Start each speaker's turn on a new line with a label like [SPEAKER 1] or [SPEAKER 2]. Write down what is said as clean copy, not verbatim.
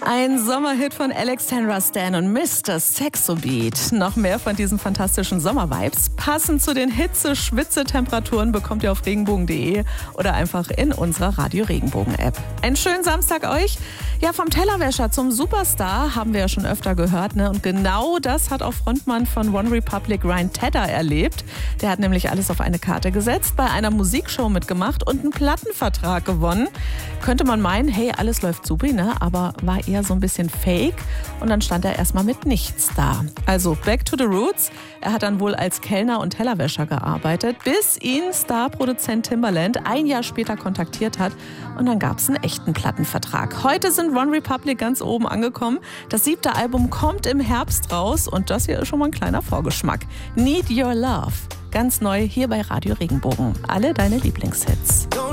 [SPEAKER 1] Ein Sommerhit von Alexandra Stan und Mr. Sexobeat. Noch mehr von diesen fantastischen Sommervibes. Passend zu den Hitze-Schwitze-Temperaturen bekommt ihr auf regenbogen.de oder einfach in unserer Radio Regenbogen-App. Einen schönen Samstag euch. Ja, vom Tellerwäscher zum Superstar haben wir ja schon öfter gehört, ne? Und genau das hat auch Frontmann von One Republic Ryan Tedder erlebt. Der hat nämlich alles auf eine Karte gesetzt, bei einer Musikshow mitgemacht und einen Plattenvertrag gewonnen. Könnte man meinen, hey, alles läuft super, ne? Aber war eher so ein bisschen fake und dann stand er erstmal mit nichts da. Also back to the roots. Er hat dann wohl als Kellner und Tellerwäscher gearbeitet, bis ihn Starproduzent Timbaland ein Jahr später kontaktiert hat und dann gab es einen echten Plattenvertrag. Heute sind One Republic ganz oben angekommen. Das 7. Album kommt im Herbst raus und das hier ist schon mal ein kleiner Vorgeschmack. Need Your Love. Ganz neu hier bei Radio Regenbogen. Alle deine Lieblingshits.